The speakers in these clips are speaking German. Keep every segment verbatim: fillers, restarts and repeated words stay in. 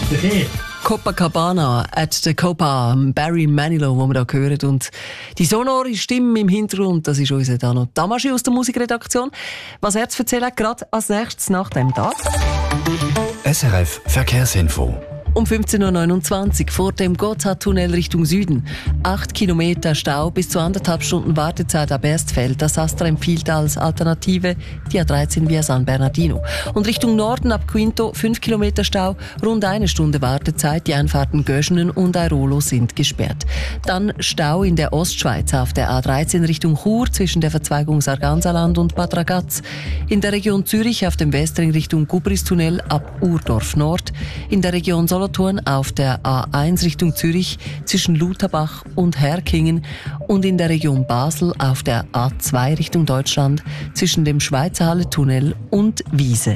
Verkehr. Copacabana at the Copa, Barry Manilow, den wir da hören. Und die sonore Stimme im Hintergrund, das ist unser Dano Tamaschi aus der Musikredaktion. Was er zu erzählen hat, gerade als nächstes nach dem Tag. S R F Verkehrsinfo. Um fünfzehn Uhr neunundzwanzig vor dem Gotthardtunnel Richtung Süden. Acht Kilometer Stau, bis zu anderthalb Stunden Wartezeit ab Erstfeld. Das Astra empfiehlt als Alternative die A dreizehn via San Bernardino. Und Richtung Norden ab Quinto fünf Kilometer Stau, rund eine Stunde Wartezeit. Die Einfahrten Göschenen und Airolo sind gesperrt. Dann Stau in der Ostschweiz auf der A dreizehn Richtung Chur zwischen der Verzweigung Sargansaland und Bad Ragaz. In der Region Zürich auf dem Westring Richtung Gubristunnel ab Urdorf Nord. In der Region Solothurn auf der A eins Richtung Zürich zwischen Lutherbach und Herkingen und in der Region Basel auf der A zwei Richtung Deutschland zwischen dem Schweizerhalle-Tunnel und Wiese.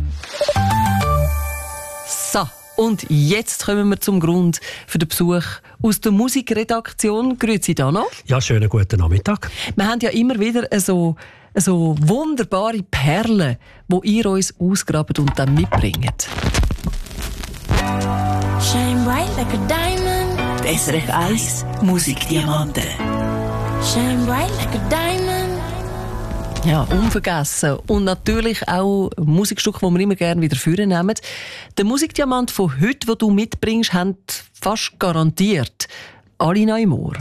So, und jetzt kommen wir zum Grund für den Besuch aus der Musikredaktion. Grüezi Dano. Ja, schönen guten Nachmittag. Wir haben ja immer wieder so, so wunderbare Perlen, die ihr uns ausgrabt und dann mitbringt. Shine bright like a diamond. S R F eins Musikdiamanten. Shine bright like a diamond. Ja, unvergessen. Und natürlich auch Musikstücke, die wir immer gerne wieder vornehmen. Der Musikdiamant von heute, den du mitbringst, haben fast garantiert alle noch im Ohr.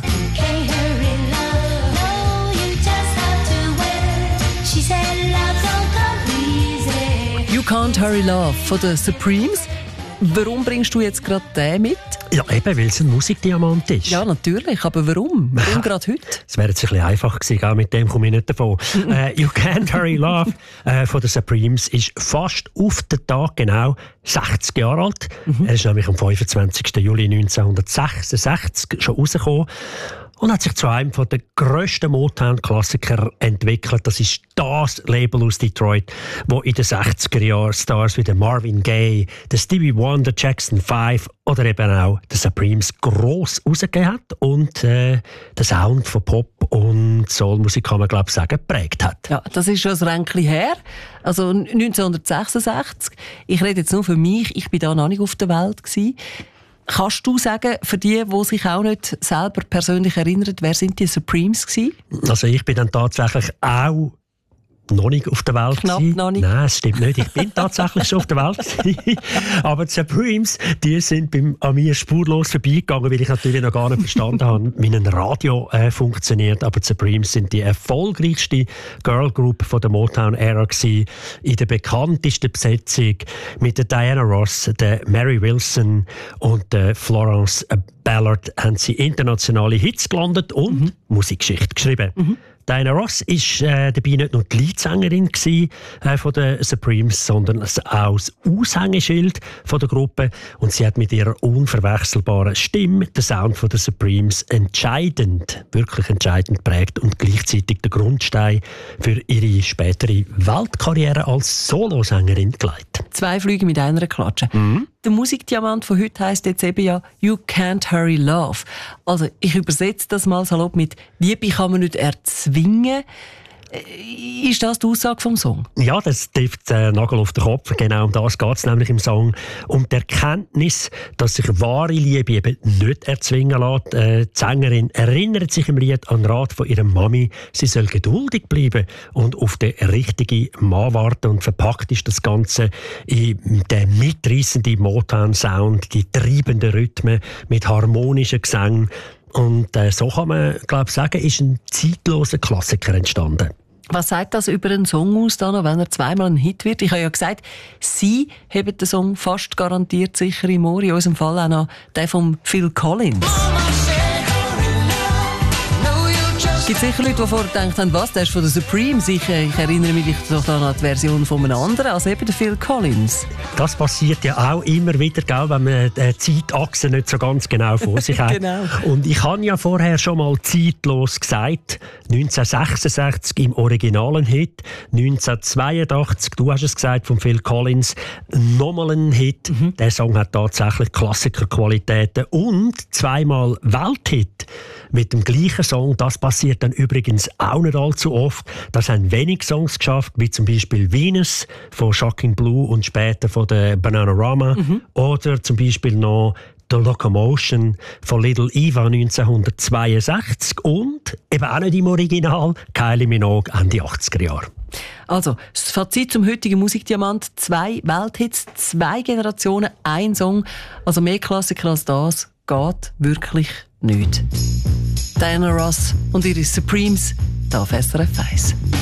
You Can't Hurry Love von den Supremes. Warum bringst du jetzt gerade den mit? Ja, eben, weil es ein Musikdiamant ist. Ja, natürlich. Aber warum? Warum gerade heute? Es wäre jetzt ein bisschen einfach gewesen, gell? Mit dem komme ich nicht davon. äh, You Can't Hurry Love äh, von den Supremes ist fast auf den Tag genau sechzig Jahre alt. Mhm. Er ist nämlich am fünfundzwanzigsten Juli neunzehnhundertsechsundsechzig schon rausgekommen. Und hat sich zu einem der grössten Motown-Klassiker entwickelt. Das ist das Label aus Detroit, wo in den sechziger Jahren Stars wie der Marvin Gaye, der Stevie Wonder, Jackson five oder eben auch der Supremes gross rausgegeben hat und äh, den Sound von Pop und Soulmusik, kann man glaube ich sagen, geprägt hat. Ja, das ist schon ein Ränkchen her. Also neunzehnhundertsechsundsechzig. Ich rede jetzt nur für mich. Ich war da noch nicht auf der Welt gewesen. Kannst du sagen, für die, die sich auch nicht selber persönlich erinnern, wer sind die Supremes gewesen? Also ich bin dann tatsächlich auch noch nicht auf der Welt. Knapp gewesen. noch nicht. Nein, es stimmt nicht. Ich bin tatsächlich schon auf der Welt gewesen. Aber die Supremes, die sind beim, an mir spurlos vorbeigegangen, weil ich natürlich noch gar nicht verstanden habe, wie ein Radio äh, funktioniert. Aber die Supremes sind die erfolgreichste Girlgroup von der Motown-Ära gewesen. In der bekanntesten Besetzung mit der Diana Ross, der Mary Wilson und der Florence Ballard haben sie internationale Hits gelandet und mhm. Musikgeschichte geschrieben. Mhm. Diana Ross war äh, dabei nicht nur die Leadsängerin gewesen, äh, von den Supremes, sondern auch das Aushängeschild von der Gruppe. Und sie hat mit ihrer unverwechselbaren Stimme den Sound von den Supremes entscheidend, wirklich entscheidend geprägt und gleichzeitig den Grundstein für ihre spätere Weltkarriere als Solosängerin gelegt. Zwei Flüge mit einer Klatsche. Mhm. Der Musikdiamant von heute heisst jetzt eben ja «You Can't Hurry Love». Also ich übersetze das mal salopp mit «Liebe kann man nicht erzwingen». Ist das die Aussage vom Song? Ja, das trifft den Nagel auf den Kopf. Genau um das geht es nämlich im Song. Um die Erkenntnis, dass sich wahre Liebe eben nicht erzwingen lässt. Äh, die Sängerin erinnert sich im Lied an den Rat von ihrer Mami. Sie soll geduldig bleiben und auf den richtigen Mann warten. Und verpackt ist das Ganze in den mitreissenden Motown-Sound, die treibenden Rhythmen mit harmonischen Gesängen. Und äh, so kann man, glaube ich, sagen, ist ein zeitloser Klassiker entstanden. Was sagt das über einen Song aus, dann, wenn er zweimal ein Hit wird? Ich habe ja gesagt, Sie haben den Song fast garantiert sicher im Ohr. In unserem Fall auch noch der von Phil Collins. Es gibt sicher Leute, die vorher gedacht haben, was, der ist von den Supremes. Ich, ich erinnere mich doch dann an die Version von einem anderen, als eben der Phil Collins. Das passiert ja auch immer wieder, gell, wenn man die Zeitachse nicht so ganz genau vor sich hat. Genau. Und ich habe ja vorher schon mal zeitlos gesagt, neunzehnhundertsechsundsechzig im originalen Hit, neunzehnhundertzweiundachtzig, du hast es gesagt, von Phil Collins, nochmal ein Hit. Mhm. Der Song hat tatsächlich Klassikerqualitäten und zweimal Welthit mit dem gleichen Song. Das passiert passiert dann übrigens auch nicht allzu oft. Das haben wenig Songs geschafft, wie zum Beispiel Venus von Shocking Blue und später von der Bananarama. Mhm. Oder zum Beispiel noch The Locomotion von Little Eva neunzehnhundertzweiundsechzig und eben auch nicht im Original Kylie Minogue Ende achtziger Jahre. Also, das Fazit zum heutigen Musikdiamant: zwei Welthits, zwei Generationen, ein Song. Also mehr Klassiker als das geht wirklich nicht. Diana Ross und ihre Supremes, da auf S R F eins.